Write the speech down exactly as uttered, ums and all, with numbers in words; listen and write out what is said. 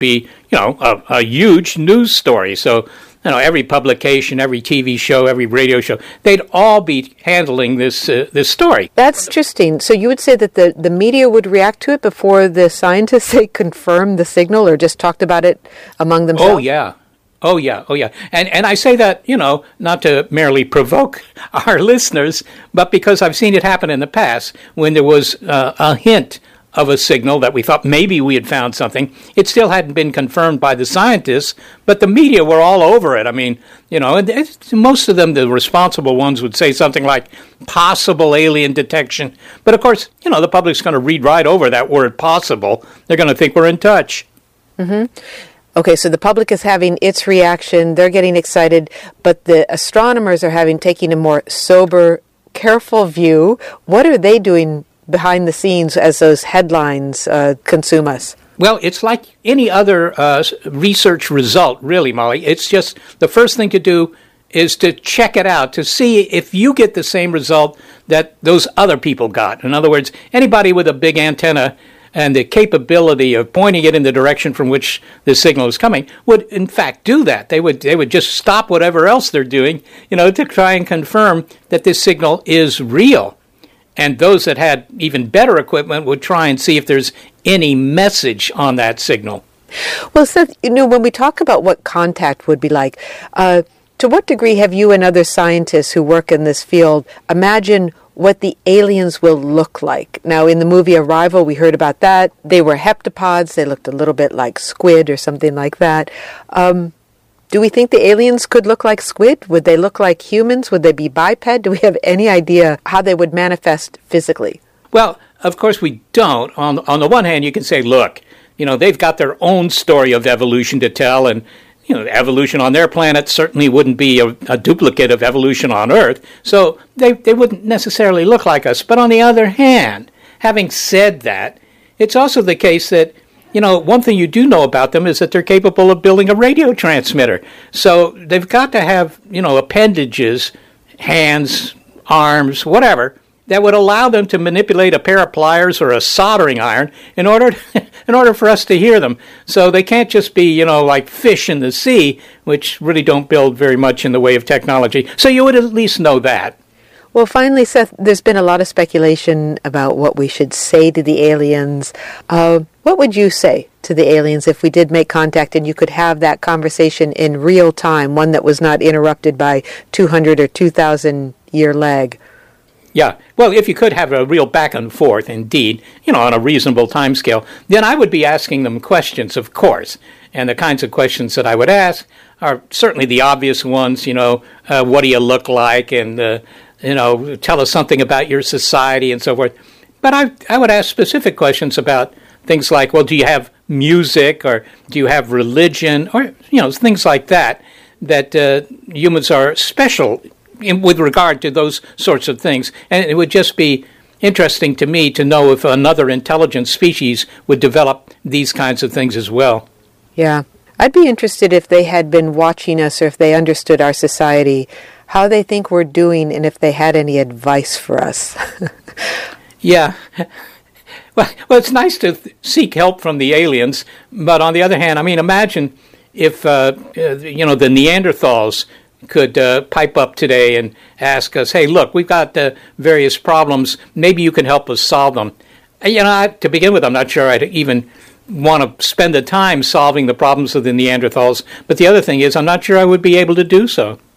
be, you know, a, a huge news story. So, you know, every publication, every T V show, every radio show, they'd all be handling this uh, this story. That's interesting. So you would say that the, the media would react to it before the scientists, they confirmed the signal or just talked about it among themselves? Oh, yeah. Oh, yeah. Oh, yeah. And and I say that, you know, not to merely provoke our listeners, but because I've seen it happen in the past when there was uh, a hint of a signal that we thought maybe we had found something. It still hadn't been confirmed by the scientists, but the media were all over it. I mean, you know, and it's, most of them, the responsible ones, would say something like possible alien detection. But of course, you know, the public's going to read right over that word possible. They're going to think we're in touch. Mm-hmm. Okay, so the public is having its reaction. They're getting excited, but the astronomers are having taking a more sober, careful view. What are they doing behind the scenes as those headlines uh, consume us? Well, it's like any other uh, research result, really, Molly. It's just the first thing to do is to check it out, to see if you get the same result that those other people got. In other words, anybody with a big antenna and the capability of pointing it in the direction from which the signal is coming would, in fact, do that. They would they would just stop whatever else they're doing, you know, to try and confirm that this signal is real. And those that had even better equipment would try and see if there's any message on that signal. Well, Seth, you know, when we talk about what contact would be like, uh, to what degree have you and other scientists who work in this field imagined what the aliens will look like? Now, in the movie Arrival, we heard about that. They were heptapods. They looked a little bit like squid or something like that. Um, do we think the aliens could look like squid? Would they look like humans? Would they be biped? Do we have any idea how they would manifest physically? Well, of course we don't. On, on the one hand, you can say, look, you know, they've got their own story of evolution to tell, and you know, evolution on their planet certainly wouldn't be a, a duplicate of evolution on Earth, so they, they wouldn't necessarily look like us. But on the other hand, having said that, it's also the case that, you know, one thing you do know about them is that they're capable of building a radio transmitter. So they've got to have, you know, appendages, hands, arms, whatever, that would allow them to manipulate a pair of pliers or a soldering iron in order to, in order for us to hear them. So they can't just be, you know, like fish in the sea, which really don't build very much in the way of technology. So you would at least know that. Well, finally, Seth, there's been a lot of speculation about what we should say to the aliens. Uh, what would you say to the aliens if we did make contact and you could have that conversation in real time, one that was not interrupted by two hundred or two thousand year lag? Yeah, well, if you could have a real back and forth, indeed, you know, on a reasonable time scale, then I would be asking them questions, of course. And the kinds of questions that I would ask are certainly the obvious ones, you know, uh, what do you look like, and, uh, you know, tell us something about your society and so forth. But I, I would ask specific questions about things like, well, do you have music, or do you have religion, or, you know, things like that, that uh, humans are special in, with regard to those sorts of things. And it would just be interesting to me to know if another intelligent species would develop these kinds of things as well. Yeah. I'd be interested if they had been watching us, or if they understood our society, how they think we're doing, and if they had any advice for us. Yeah. Well, well, it's nice to th- seek help from the aliens, but on the other hand, I mean, imagine if, uh, uh, you know, the Neanderthals could uh, pipe up today and ask us, hey, look, we've got uh, various problems. Maybe you can help us solve them. And, you know, I, to begin with, I'm not sure I'd even want to spend the time solving the problems of the Neanderthals. But the other thing is, I'm not sure I would be able to do so.